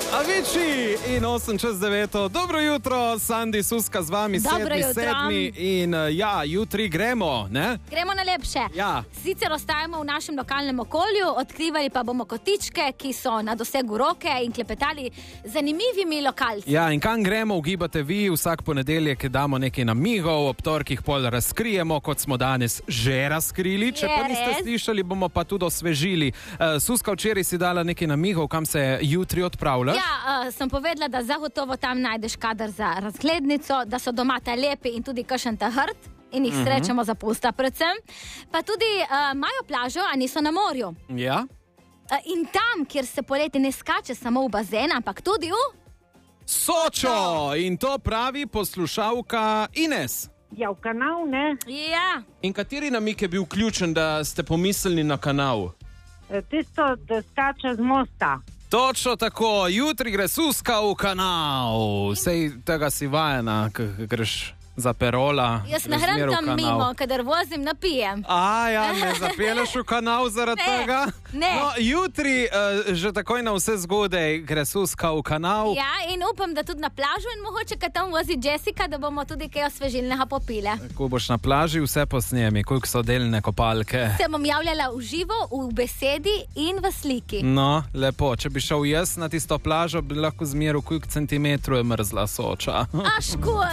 Avicii in 8:09. Dobro jutro, Sandi Suska z vami, 7.7. In ja, jutri gremo, ne? Gremo na lepše. Ja. Sicer ostajamo v našem lokalnem okolju, odkrivali pa bomo kotičke, ki so na dosegu roke in klepetali z zanimivimi lokalci. Ja, in kam gremo, ugibate vi, vsak ponedeljek damo nekaj namigov, ob torkih pol razkrijemo, kot smo danes že razkrili. Če pa niste slišali, bomo pa tudi osvežili. Suska, včeraj si dala nekaj namigov, kam se jutri odpravljaš? Ja, sem povedala, da zagotovo tam najdeš kadar za razglednico, da so doma ta lepi in tudi kakšen ta hrt in jih srečamo za pusta predvsem. Pa tudi imajo plažo, a niso na morju. Ja. In tam, kjer se poleti ne skače samo v bazen, ampak tudi v Sočo! In to pravi poslušalka Ines. Ja, v kanal, ne? Ja. In kateri namig je bil ključen, da ste pomislili na kanal? Tisto, da skače z mosta. Točno tako, jutri gre Suska v kanal. Sej tega si vajena, greš za perola. Jaz ne grem tam mimo, kadar vozim, napijem. Ja, ne zapelješ v kanal zaradi tega? Ne. No, jutri, že takoj na vse zgodaj, gre Suska v kanal. Ja, in upam, da tudi na plažu in mogoče, kad tam vozi Jessica, da bomo tudi kaj osvežilnega popile. Ko boš na plaži, vse posnemi, koliko so delne kopalke. Se bom javljala v živo, v besedi in v sliki. No, lepo. Če bi šel jaz na tisto plažo, bi lahko zmeril, koliko centimetrov je mrzla Soča. Škoda.